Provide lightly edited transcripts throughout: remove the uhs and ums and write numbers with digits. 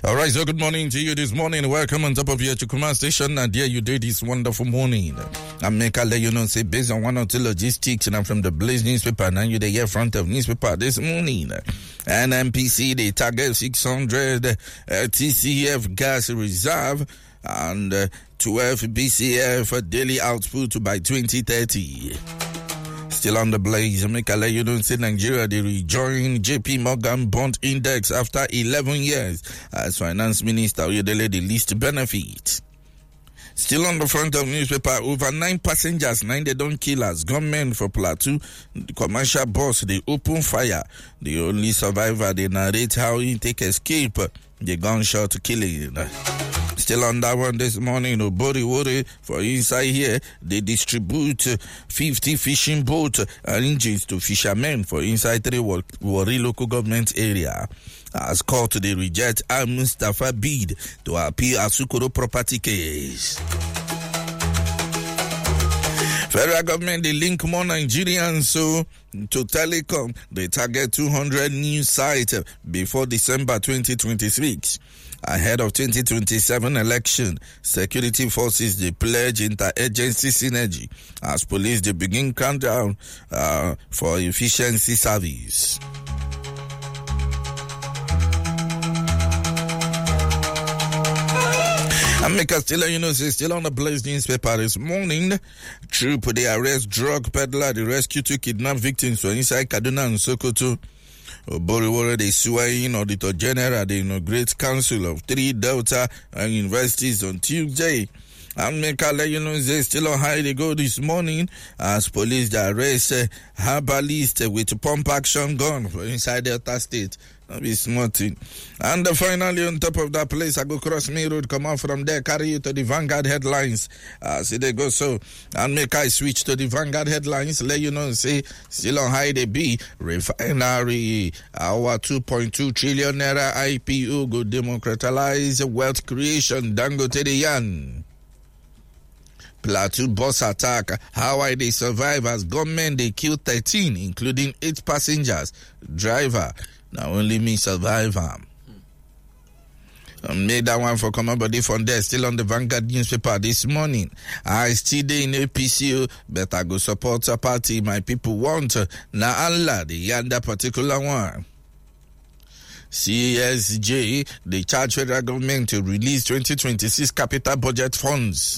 All right, so good morning to you this morning. Welcome on top of your Chukuma station. And here you did this wonderful morning. I'm make let you know, say, based on one or two logistics, and I'm from the Blaze newspaper, and you the year front of newspaper this morning. And NPC, they target 600 TCF gas reserve and 12 BCF daily output by 2030. Still on the Blaze, make I let you know, say Nigeria, they rejoin JP Morgan Bond Index after 11 years as Finance Minister Oyedele the least benefit. Still on the front of newspaper, over 9 passengers, 9 they don't kill us. Gunmen for Plateau, the commercial bus, they open fire. The only survivor, they narrate how he take escape, the gunshot killing. Still on that one this morning, Obori for inside here, they distribute 50 fishing boats and engines to fishermen for inside 3 Warri local government area. As court, they reject Al-Mustafa bid to appeal Asukoro property case. Federal government, they link more Nigerians to telecom. They target 200 new sites before December 2026. Ahead of 2027 election, security forces, they pledge interagency synergy as police, they begin countdown for efficiency service. And make us still, you know, still on the Blaze newspaper this morning. Troop, they arrest drug peddler, they rescue 2 kidnapped victims from inside Kaduna and Sokoto. Oboriwore, they swear in Auditor General, the inaugurate council of 3 Delta universities on Tuesday. And make I let you know, they still on high they go this morning as police they arrest herbalist with pump action gun for inside Delta State. That'll be smart thing. And finally, on top of that place, I go cross Main Road, come out from there, carry you to the Vanguard headlines. See they go so. And make I switch to the Vanguard headlines, let you know, say, still on high they be. Refinery, our 2.2 trillion naira IPO go democratize wealth creation. Dangote the Yan. Plateau bus attack, how they survive as government they kill 13, including 8 passengers. Driver, now only me survive. Made that one for common body from there. Still on the Vanguard newspaper this morning. I still in APC, but I go support a party my people want. Now Allah, the yanda particular one. CSJ, they charge federal government to release 2026 capital budget funds.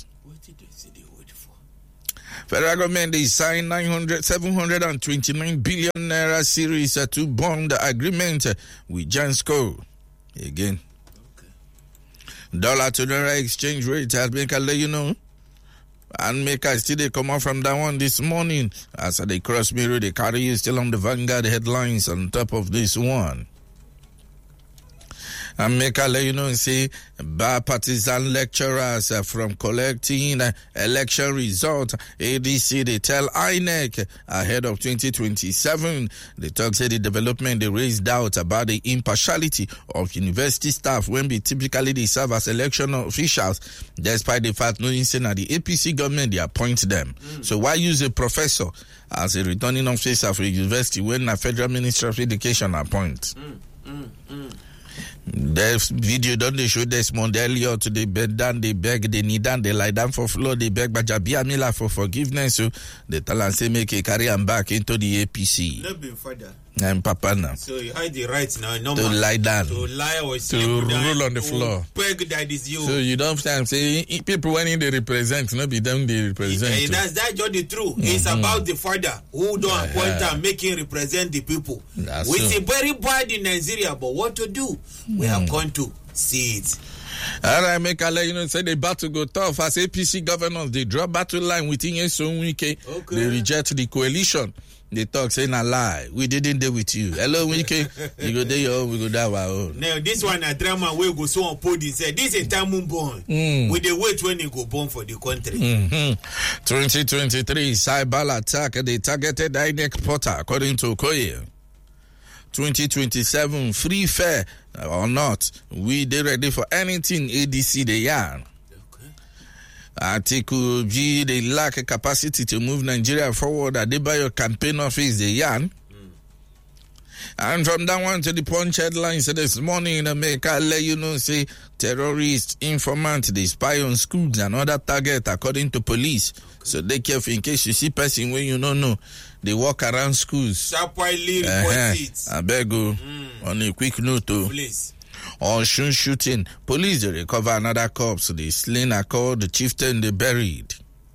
Federal government, they signed 729 billion naira series 2 bond agreement with Jansco. Again. Okay. Dollar to naira exchange rate has been, I'll let you know. And make I still they come out from that one this morning. As they cross mirror, they carry you still on the Vanguard headlines on top of this one. And make I let you know, say, partisan lecturers from collecting election result. ADC, they tell INEC ahead of 2027. They talk, say, the development, they raise doubt about the impartiality of university staff when they typically serve as election officials, despite the fact knowing say that the APC government, they appoint them. So why use a professor as a returning officer for a university when a federal ministry of education appoints? The video don't they show Desmond Elliott, they bend down, they beg, they kneel down, they lie down for floor, they beg Bajabia Mila for forgiveness. So they tell and say make a carry them back into the APC. Not being father. I'm Papa now. So you had the right now, no to lie down, to lie or to roll on the floor. Beg that is you. So you don't have to say people when they represent, not be them they represent. That's just the truth. It's about the father who don't appoint and make him represent the people. We see very bad in Nigeria, but what to do? We are going to see it. All right, make a let you know, say they battle go tough as APC governors, they draw battle line within Yeson Wike. Okay. They reject the coalition. They talk saying a lie. We didn't deal with you. Hello, Wike. You go there your own, we go there our own. Now this one a drama where go so on podium say this is time born. We dey wait when you go born for the country. 2023 cyber attack, they targeted INEC portal according to Okoye. 2027 free fair or not, we they ready for anything ADC they yarn. Atiku G, they lack a capacity to move Nigeria forward. Adebayo campaign office, the yarn. And from that one to the Punch headlines this morning, make I let you know, say, terrorist informant, they spy on schools and other target according to police. So they careful in case you see person when you don't know, they walk around schools. Sharply report it. I beg you, on a quick note, Please. On shooting, police they recover another corpse. They slain a called the chieftain they buried.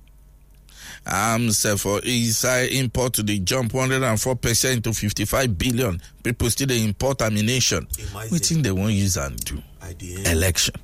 Arms for inside import to the jump 104% to 55 billion. People still they import ammunition. Which thing they won't use and do? Election.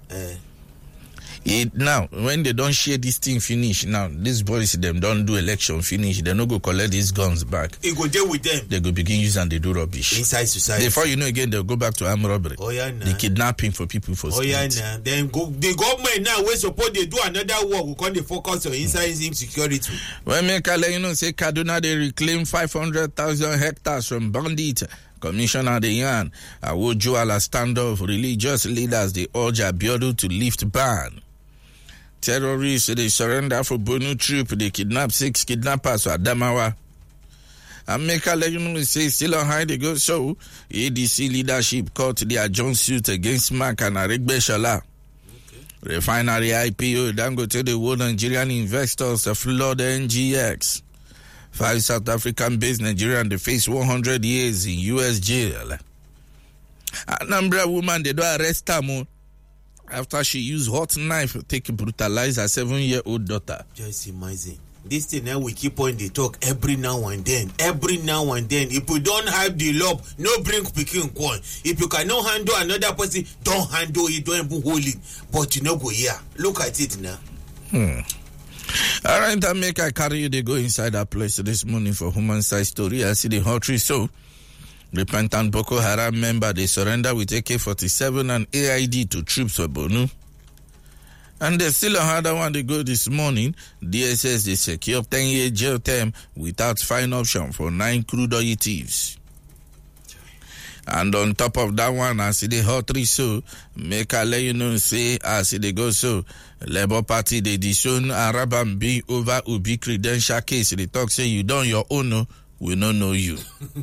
Now, when they don't share this thing finish, now these boys them don't do election finish, they no go collect these guns back. It go deal with them. They go begin use and they do rubbish. Inside society. Before you know again, they'll go back to armed robbery. Oh yeah, nah. The kidnapping for people for street. Oh yeah, nah. Then go the government now we suppose they do another work, we can't focus on inside security. When make I let you know say Kaduna they reclaim 500,000 hectares from bandits. Commissioner Deyan Awojo Ala standoff religious leaders they urge Abiodun to lift ban. Terrorists they surrender for Borno troop. They kidnap 6 kidnappers to Adamawa. And make a let you know say still on high they go. So ADC leadership caught their joint suit against Mark and Aregbe Shala. Refinery IPO Dangote the world Nigerian investors flood NGX. 5 South African-based Nigerians they face 100 years in U.S. jail. Anambra woman they do arrest her after she used hot knife to take brutalize her 7-year-old daughter. Just imagine. This thing now we keep on the talk every now and then. Every now and then. If we don't have the love, no bring picking corn. If you cannot handle another person, don't handle it, don't even hold it. But you know go here. Look at it now. All right, that make I carry you. They go inside that place this morning for human side story. I see the hot tree. So, repentant Boko Haram member they surrender with AK-47 and AID to troops of Borno. And there's still another one they go this morning. DSS they secure 10-year jail term without fine option for 9 crude oil thieves. And on top of that one, I see the hot three so make I let you know say I see they go so Labour Party they disown Arabambi over Ubi credential case. They talk say you done your own, we don't know you.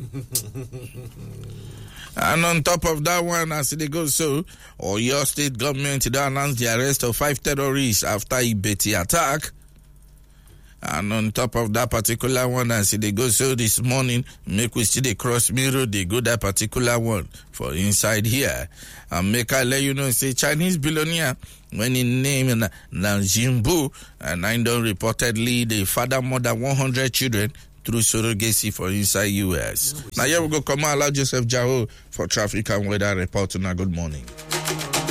And on top of that one, I see they go so Oyo state government they announced the arrest of 5 terrorists after Ibeti attack. And on top of that particular one, I see they go so this morning, make we see the cross mirror, they go that particular one for inside here. And make I let you know, say Chinese billionaire, when in name Nanjimbu, and I don't reportedly they father more than 100 children through surrogacy for inside US. Now here we go, Kamala Joseph Jao for traffic and weather report. Good morning.